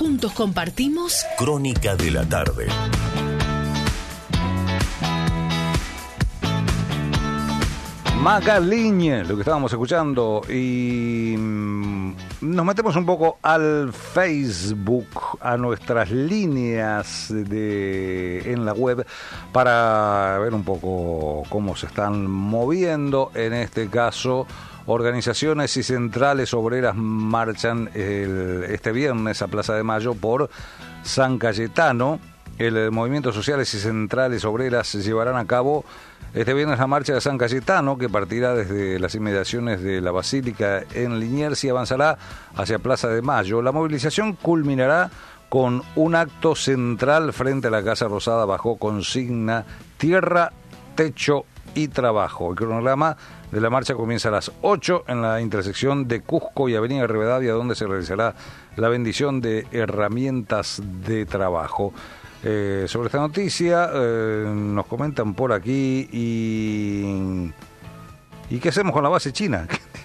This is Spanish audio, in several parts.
Juntos compartimos Crónica de la tarde. Magaliñe, lo que estábamos escuchando, y nos metemos un poco al Facebook, a nuestras líneas en la web, para ver un poco cómo se están moviendo. En este caso, organizaciones y centrales obreras marchan este viernes a Plaza de Mayo por San Cayetano. El Movimiento Sociales y Centrales Obreras llevarán a cabo este viernes la marcha de San Cayetano, que partirá desde las inmediaciones de la Basílica en Liniers y avanzará hacia Plaza de Mayo. La movilización culminará con un acto central frente a la Casa Rosada bajo consigna Tierra, Techo y Trabajo. El cronograma de la marcha comienza a las 8 en la intersección de Cusco y Avenida Rivadavia, donde se realizará la bendición de herramientas de trabajo. Sobre esta noticia nos comentan por aquí y ¿qué hacemos con la base china?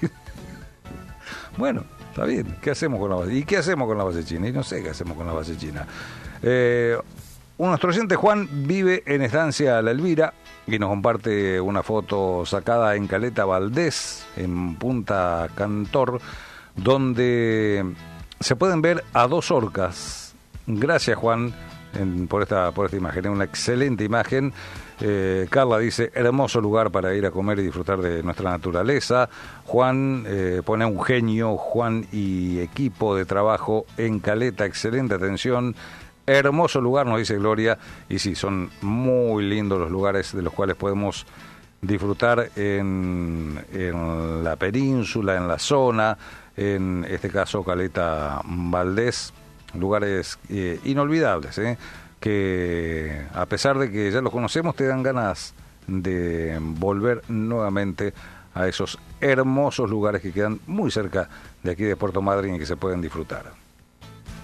Bueno, está bien, ¿qué hacemos con la base? ¿Y qué hacemos con la base china? Y no sé qué hacemos con la base china. Nuestro oyente Juan vive en Estancia La Elvira y nos comparte una foto sacada en Caleta Valdés, en Punta Cantor, donde se pueden ver a 2 orcas. Gracias, Juan, por esta imagen. Es una excelente imagen. Carla dice, hermoso lugar para ir a comer y disfrutar de nuestra naturaleza. Juan pone un genio, Juan y equipo de trabajo en Caleta, excelente atención. Hermoso lugar, nos dice Gloria, y sí, son muy lindos los lugares de los cuales podemos disfrutar en la península, en la zona, en este caso Caleta Valdés. Lugares inolvidables, que a pesar de que ya los conocemos, te dan ganas de volver nuevamente a esos hermosos lugares que quedan muy cerca de aquí de Puerto Madryn y que se pueden disfrutar.